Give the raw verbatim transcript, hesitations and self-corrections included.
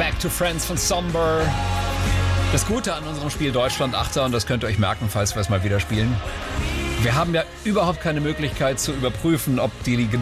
Back to Friends von Somber. Das Gute an unserem Spiel Deutschland Achter, und das könnt ihr euch merken, falls wir es mal wieder spielen: Wir haben ja überhaupt keine Möglichkeit zu überprüfen, ob die